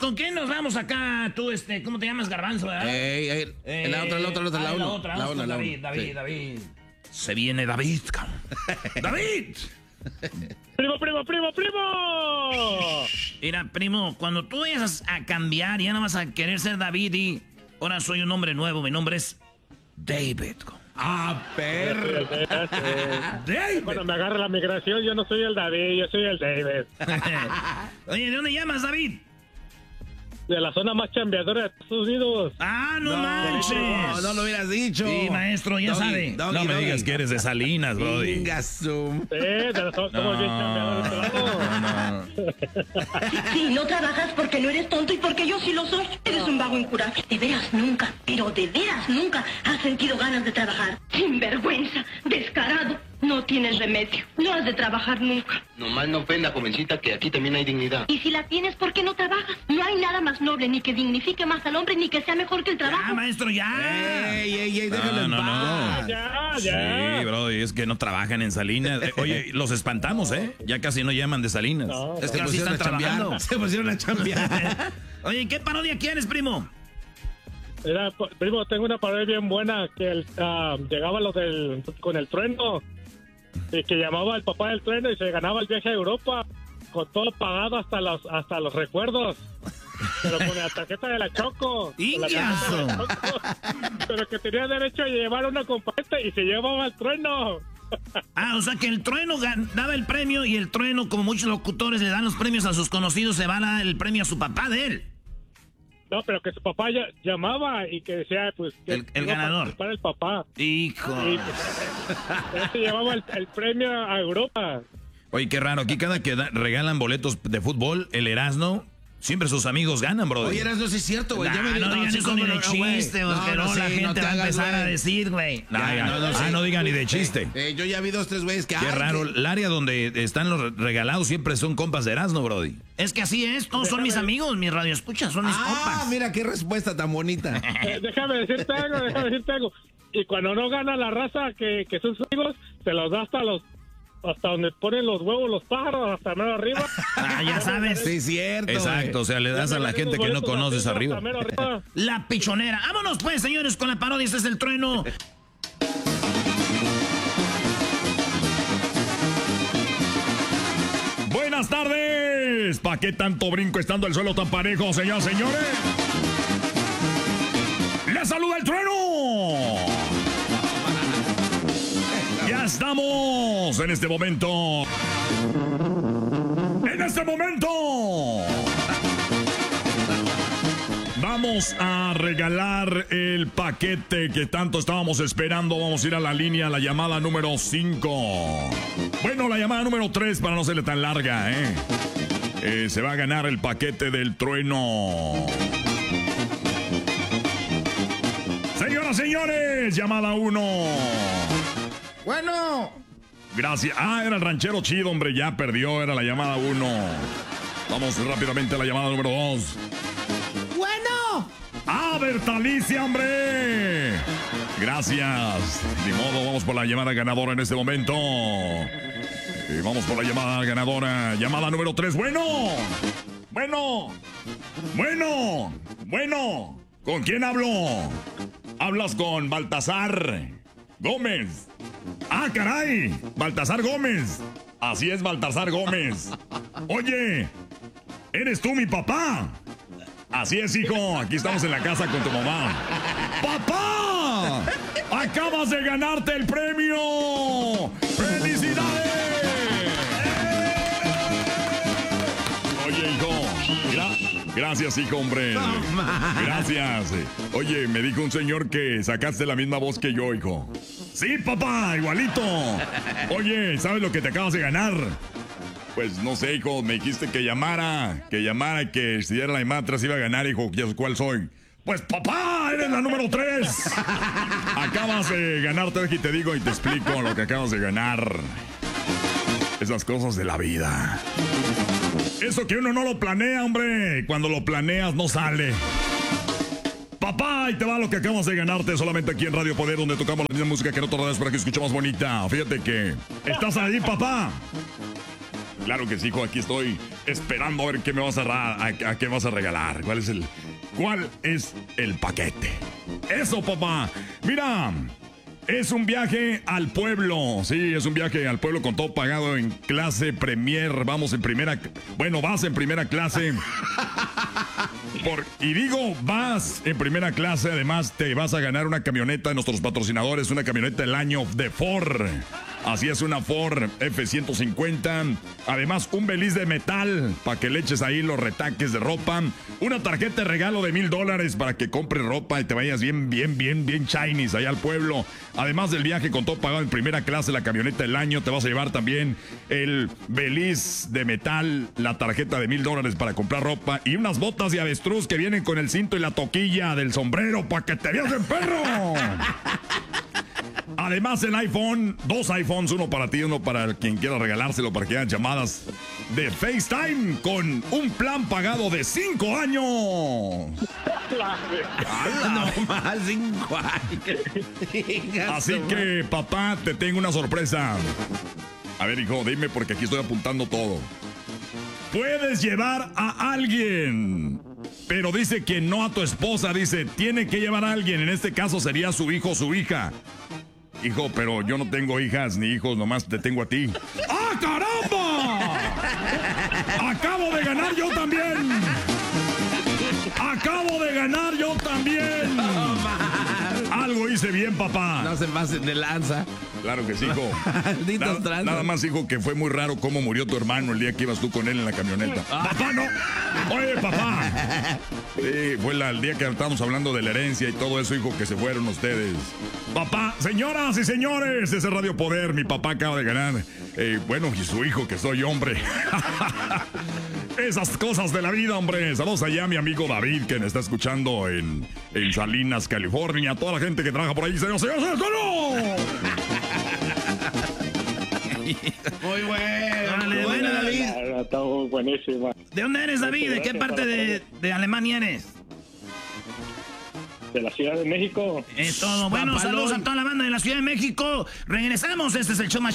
¿con quién nos vamos acá? Tú, ¿cómo te llamas, Garbanzo? La otra. David. Se viene David, cabrón. ¡David! ¡Primo! Mira, primo, cuando tú vayas a cambiar, ya no vas a querer ser David y... Ahora soy un hombre nuevo, mi nombre es David. Perro. David. Cuando me agarra la migración, yo no soy el David, yo soy el David. Oye, ¿de dónde llamas, David? De la zona más chambeadora de Estados Unidos. ¡Ah, no manches! No lo hubieras dicho. Sí, maestro, ya sabe. No me digas que eres de Salinas, brody. Sí, somos bien chambeadores de este lado. Sí, no trabajas porque no eres tonto y porque yo sí lo soy. Eres un vago incurable. De veras nunca, pero de veras nunca has sentido ganas de trabajar. Sinvergüenza, descarado. No tienes remedio. No has de trabajar nunca. Nomás no ofenda, jovencita, que aquí también hay dignidad. Y si la tienes, ¿por qué no trabajas? No hay nada más noble, ni que dignifique más al hombre, ni que sea mejor que el trabajo. ¡Ya, maestro, ya! ¡Ey, déjalo en paz! Ya. Sí, brody, es que no trabajan en Salinas. Oye, los espantamos, ¿eh? Ya casi no llaman de Salinas. No. Es que Pero sí pusieron a están chambear. trabajando. Se pusieron a chambear. Oye, ¿qué parodia quieres, primo? Mira, primo, tengo una parodia bien buena que llegaba con el trueno y que llamaba al papá del trueno y se ganaba el viaje a Europa con todo pagado hasta los recuerdos. Pero con la tarjeta de la Choco. ¡Ingazo! Pero que tenía derecho a llevar una comparsa y se llevaba al trueno. Ah, o sea que el trueno daba el premio y el trueno, como muchos locutores le dan los premios a sus conocidos, se va a dar el premio a su papá de él. No, pero que su papá llamaba y que decía, pues... Que el ganador. Para el papá. Hijo. Y él se llevaba el premio a Europa. Oye, qué raro, aquí cada que regalan boletos de fútbol, el Erasmo, siempre sus amigos ganan, brody. Oye, no es cierto, güey. No digan eso ni de chiste, porque no, la gente va a empezar a decir, güey. No digan ni de chiste. Yo ya vi 2, 3 güeyes que... Qué raro, el área donde están los regalados siempre son compas de Erasmo, brody. Es que así es, todos son mis amigos, mis radioescuchas, son mis compas. Mira qué respuesta tan bonita. Déjame decirte algo. Y cuando no gana la raza que son sus amigos, se los da hasta donde ponen los huevos los pájaros, hasta mero arriba. Ya sabes. Sí, cierto. Exacto, o sea, le das a la gente que no conoces arriba. La pichonera. Vámonos pues, señores, con la parodia. Este es el trueno. Buenas tardes. ¿Para qué tanto brinco estando el suelo tan parejo, señores? ¡Les saluda el trueno! Ya estamos en este momento. Vamos a regalar el paquete que tanto estábamos esperando. Vamos a ir a la línea, la llamada número 5. Bueno, la llamada número 3 para no serle tan larga, se va a ganar el paquete del trueno. Señoras, señores, llamada 1. Bueno. Gracias. Era el ranchero chido, hombre. Ya perdió. Era la llamada 1. Vamos rápidamente a la llamada número 2. Bueno. Bertalicia, hombre. Gracias. Ni modo, vamos por la llamada ganadora en este momento. Y vamos por la llamada ganadora. Llamada número 3. Bueno. ¿Con quién hablo? Hablas con Baltasar Gómez. ¡Ah, caray! Baltasar Gómez. Así es, Baltasar Gómez. Oye, ¿eres tú mi papá? Así es, hijo. Aquí estamos en la casa con tu mamá. ¡Papá! ¡Acabas de ganarte el premio! ¡Felicidades! Oye, hijo. Gracias, hijo, hombre. Gracias. Oye, me dijo un señor que sacaste la misma voz que yo, hijo. Sí, papá, igualito. Oye, ¿sabes lo que te acabas de ganar? Pues no sé, hijo, me dijiste que llamara, que si era la llamada 3 iba a ganar, hijo. ¿Cuál soy? Pues papá, eres la número 3. Acabas de ganarte, y te digo y te explico lo que acabas de ganar. Esas cosas de la vida. Eso que uno no lo planea, hombre. Cuando lo planeas no sale. Papá, y te va lo que acabas de ganarte solamente aquí en Radio Poder, donde tocamos la misma música que en otras radios para que escuche más bonita. Fíjate que... ¿Estás ahí, papá? Claro que sí, hijo, aquí estoy esperando a ver qué me vas a qué vas a regalar. ¿Cuál es el paquete? Eso, papá. Mira, es un viaje al pueblo. Sí, es un viaje al pueblo con todo pagado en clase Premier. Vas en primera clase. Y digo, vas en primera clase. Además, te vas a ganar una camioneta de nuestros patrocinadores, una camioneta del año de Ford. Así es, una Ford F-150. Además, un beliz de metal para que le eches ahí los retaques de ropa. Una tarjeta de regalo de $1,000 para que compres ropa y te vayas bien Chinese allá al pueblo. Además del viaje con todo pagado en primera clase, la camioneta del año, te vas a llevar también el beliz de metal, la tarjeta de $1,000 para comprar ropa y unas botas de avestruz que vienen con el cinto y la toquilla del sombrero para que te veas en perro. Además, el iPhone, 2 iPhones, uno para ti, uno para quien quiera regalárselo, para que hagan llamadas de FaceTime con un plan pagado de 5 años. No más, 5 años. Así que, papá, te tengo una sorpresa. A ver, hijo, dime porque aquí estoy apuntando todo. Puedes llevar a alguien, pero dice que no a tu esposa, dice, tiene que llevar a alguien. En este caso sería su hijo o su hija. Hijo, pero yo no tengo hijas ni hijos, nomás te tengo a ti. ¡Ah, caramba! ¡Acabo de ganar yo también! ¡Acabo de ganar yo también! Algo hice bien, papá. No se pasen de lanza. Claro que sí, hijo. Nada más, hijo, que fue muy raro cómo murió tu hermano el día que ibas tú con él en la camioneta. ¡Papá, no! ¡Oye, papá! Sí, fue el día que estábamos hablando de la herencia y todo eso, hijo, que se fueron ustedes. Papá, señoras y señores, ese Radio Poder, mi papá acaba de ganar. Bueno, y su hijo, que soy hombre. Esas cosas de la vida, hombre. Saludos allá a mi amigo David, que me está escuchando en Salinas, California. Toda la gente que trabaja por ahí. ¡Señores! Muy bueno. Órale, bueno, David. Está buenísima. ¿De dónde eres, David? ¿De qué parte de Alemania eres? De la Ciudad de México. Es todo. Bueno, Papalón. saludos a toda la banda de la Ciudad de México. Regresamos. Este es el show más